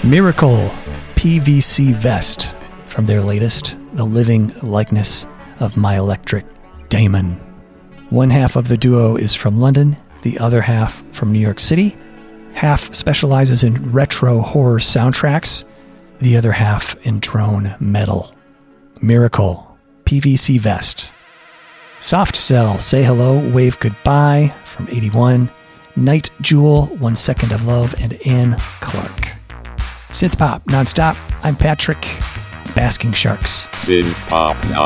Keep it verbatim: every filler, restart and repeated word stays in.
Miracle P V C Vest from their latest, The Living Likeness of My Electric Daemon. One half of the duo is from London, the other half from New York City. Half specializes in retro horror soundtracks, the other half in drone metal. Miracle P V C Vest. Soft Cell, Say Hello, Wave Goodbye from eighty-one. Night Jewel, One Second of Love, and Anne Clark. Synth Pop Nonstop, I'm Patrick. Basking Sharks. Synth Pop